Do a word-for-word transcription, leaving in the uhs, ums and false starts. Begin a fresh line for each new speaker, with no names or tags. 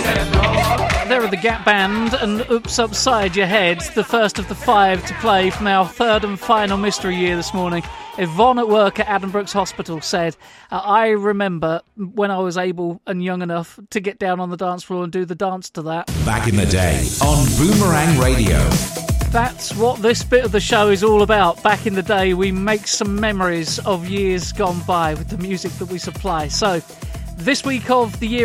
There are the Gap Band and Oops Upside Your Head, the first of the five to play from our third and final Mystery Year this morning. Yvonne at work at Addenbrooke's Hospital said, uh, I remember when I was able and young enough to get down on the dance floor and do the dance to that.
Back in the day on Boomerang Radio.
That's what this bit of the show is all about. Back in the day, we make some memories of years gone by with the music that we supply. So, this week of the year